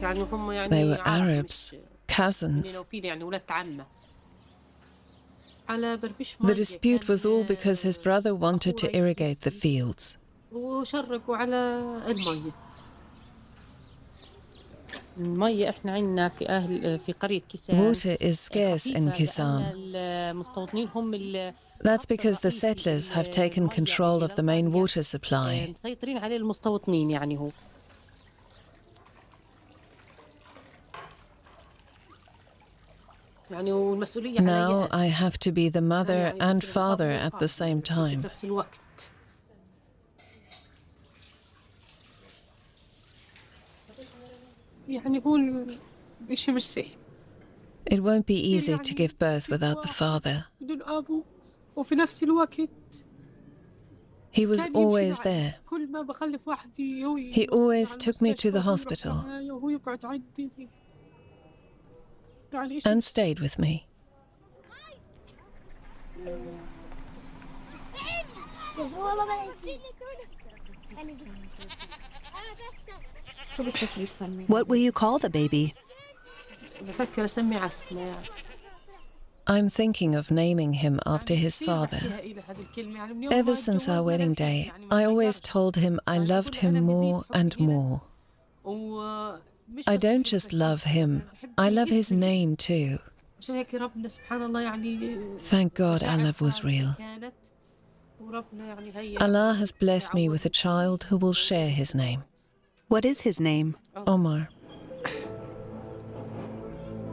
They were Arabs, cousins. The dispute was all because his brother wanted to irrigate the fields. Water is scarce in Kisan. That's because the settlers have taken control of the main water supply. Now I have to be the mother and father at the same time. It won't be easy to give birth without the father. He was always there. He always took me to the hospital and stayed with me. What will you call the baby? I'm thinking of naming him after his father. Ever since our wedding day, I always told him I loved him more and more. I don't just love him, I love his name too. Thank God our love was real. Allah has blessed me with a child who will share his name. What is his name? Omar.